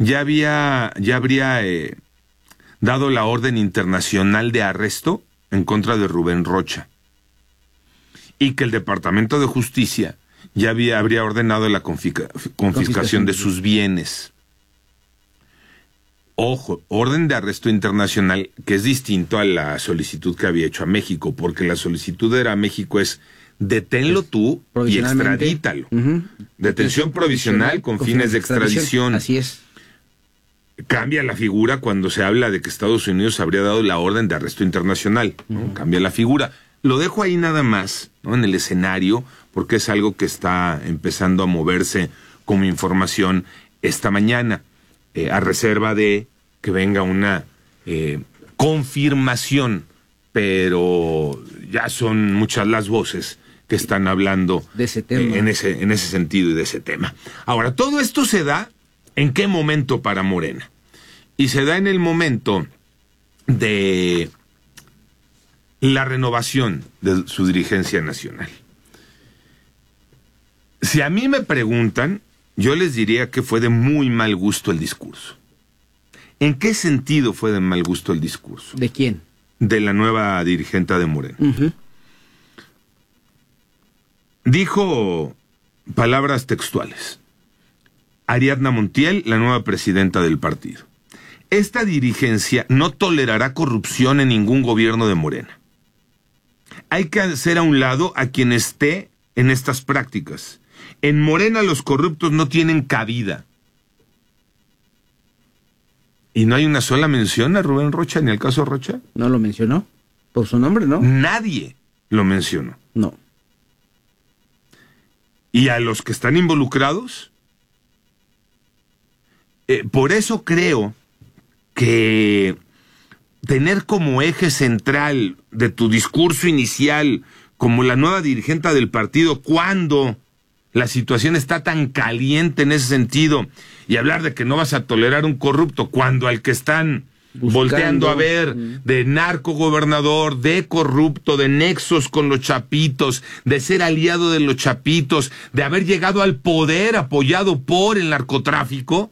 ya habría dado la orden internacional de arresto en contra de Rubén Rocha, y que el Departamento de Justicia ya habría ordenado la confiscación de sus bienes. Ojo, orden de arresto internacional, que es distinto a la solicitud que había hecho a México, porque la solicitud era a México es deténlo tú y extradítalo. Detención provisional con fines de extradición. Así es. Cambia la figura cuando se habla de que Estados Unidos habría dado la orden de arresto internacional, ¿no? Cambia la figura. Lo dejo ahí nada más, ¿no? En el escenario, porque es algo que está empezando a moverse como información esta mañana, a reserva de que venga una confirmación, pero ya son muchas las voces que están hablando de ese tema. En ese sentido y de ese tema. Ahora, todo esto se da ¿en qué momento para Morena? Y se da en el momento de la renovación de su dirigencia nacional. Si a mí me preguntan, yo les diría que fue de muy mal gusto el discurso. ¿En qué sentido fue de mal gusto el discurso? ¿De quién? De la nueva dirigente de Morena. Dijo palabras textuales. Ariadna Montiel, la nueva presidenta del partido. Esta dirigencia no tolerará corrupción en ningún gobierno de Morena. Hay que hacer a un lado a quien esté en estas prácticas. En Morena los corruptos no tienen cabida. ¿Y no hay una sola mención a Rubén Rocha ni al caso Rocha? ¿No lo mencionó? ¿Por su nombre, no? Nadie lo mencionó. No. ¿Y a los que están involucrados? Por eso creo que tener como eje central de tu discurso inicial como la nueva dirigente del partido cuando la situación está tan caliente en ese sentido y hablar de que no vas a tolerar un corrupto cuando al que están volteando a ver de narcogobernador, de corrupto, de nexos con los chapitos, de ser aliado de los chapitos, de haber llegado al poder apoyado por el narcotráfico,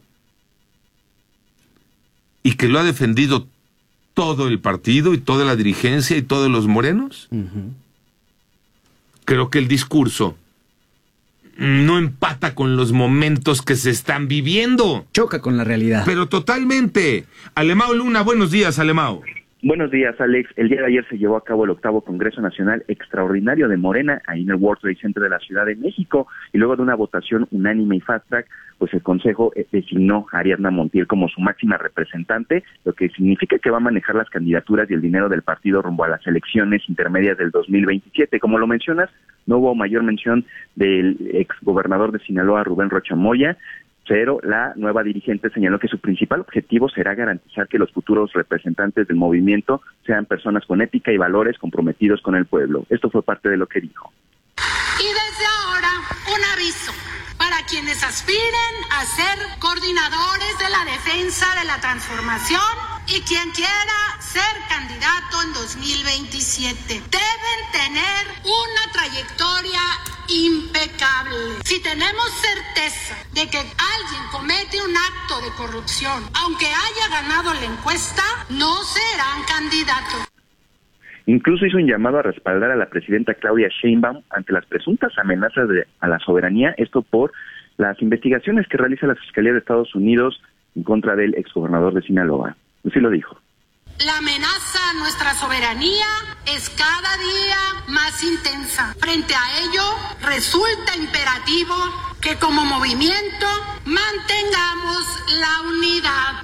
y que lo ha defendido todo el partido y toda la dirigencia y todos los morenos. Creo que el discurso no empata con los momentos que se están viviendo. Choca con la realidad. Pero totalmente. Alemao Luna, buenos días, Alemao. Buenos días, Alex. El día de ayer se llevó a cabo el 8º Congreso Nacional Extraordinario de Morena, ahí en el World Trade Center de la Ciudad de México, y luego de una votación unánime y fast track, pues el Consejo designó a Ariadna Montiel como su máxima representante, lo que significa que va a manejar las candidaturas y el dinero del partido rumbo a las elecciones intermedias del 2027. Como lo mencionas, no hubo mayor mención del exgobernador de Sinaloa, Rubén Rocha Moya, pero la nueva dirigente señaló que su principal objetivo será garantizar que los futuros representantes del movimiento sean personas con ética y valores comprometidos con el pueblo. Esto fue parte de lo que dijo. Y desde ahora, un aviso para quienes aspiren a ser coordinadores de la defensa de la transformación y quien quiera ser candidato en 2027. Deben tener una trayectoria impecable. Si tenemos certeza de que alguien comete un acto de corrupción, aunque haya ganado la encuesta, no serán candidatos. Incluso hizo un llamado a respaldar a la presidenta Claudia Sheinbaum ante las presuntas amenazas a la soberanía, esto por las investigaciones que realiza la Fiscalía de Estados Unidos en contra del exgobernador de Sinaloa. Así lo dijo. La amenaza a nuestra soberanía es cada día más intensa. Frente a ello, resulta imperativo que como movimiento mantengamos la unidad.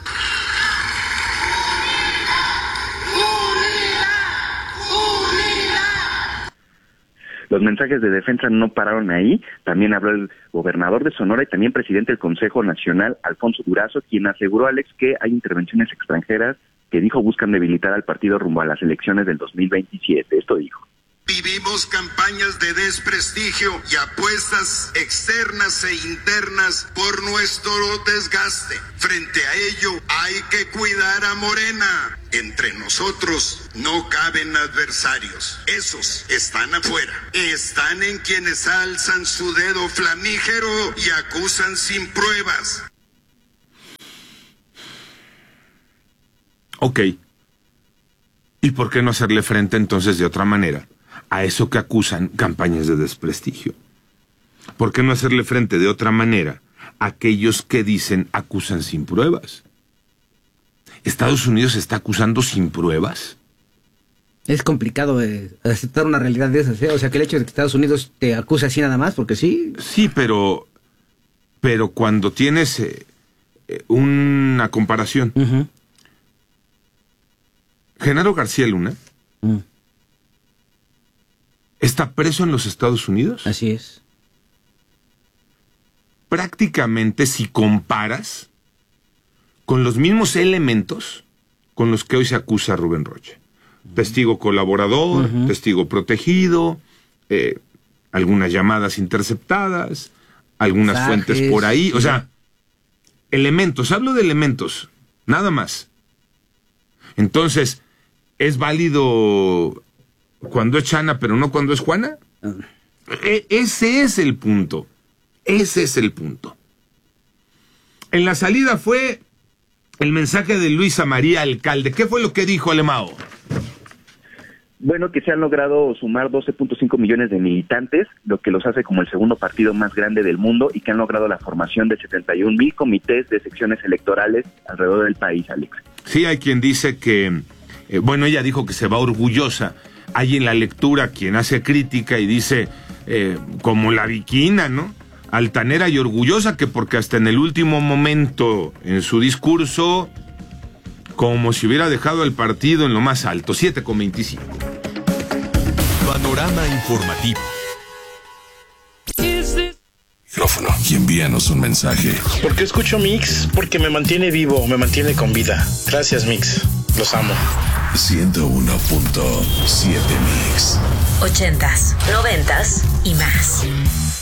Los mensajes de defensa no pararon ahí. También habló el gobernador de Sonora y también presidente del Consejo Nacional, Alfonso Durazo, quien aseguró, Alex, que hay intervenciones extranjeras que dijo buscan debilitar al partido rumbo a las elecciones del 2027. Esto dijo. Vivimos campañas de desprestigio y apuestas externas e internas por nuestro desgaste. Frente a ello, hay que cuidar a Morena. Entre nosotros no caben adversarios. Esos están afuera. Están en quienes alzan su dedo flamígero y acusan sin pruebas. Ok. ¿Y por qué no hacerle frente entonces de otra manera a eso que acusan campañas de desprestigio? ¿Por qué no hacerle frente de otra manera a aquellos que acusan sin pruebas? ¿Estados Unidos está acusando sin pruebas? Es complicado aceptar una realidad de esas, ¿eh? O sea, que el hecho de que Estados Unidos te acuse así nada más, porque sí. Sí, pero cuando tienes una comparación. Uh-huh. Genaro García Luna está preso en los Estados Unidos. Así es. Prácticamente, si comparas con los mismos elementos con los que hoy se acusa a Rubén Rocha. Testigo colaborador, testigo protegido, algunas llamadas interceptadas, algunas fuentes por ahí. O sea, elementos, hablo de elementos, nada más. Entonces, ¿es válido cuando es Chana, pero no cuando es Juana? Ese es el punto. Ese es el punto. En la salida fue el mensaje de Luisa María Alcalde. ¿Qué fue lo que dijo Alemao? Bueno, que se han logrado sumar 12.5 millones de militantes, lo que los hace como el segundo partido más grande del mundo, y que han logrado la formación de 71,000 comités de secciones electorales alrededor del país, Alex. Sí, hay quien dice que, ella dijo que se va orgullosa. Hay en la lectura quien hace crítica y dice, como la Viquina, ¿no? Altanera y orgullosa, que porque hasta en el último momento en su discurso, como si hubiera dejado el partido en lo más alto. 7:25. Panorama informativo. Micrófono y envíanos un mensaje. ¿Por qué escucho Mix? Porque me mantiene vivo, me mantiene con vida. Gracias, Mix. Los amo. 101.7 Mix. 80s, 90s y más.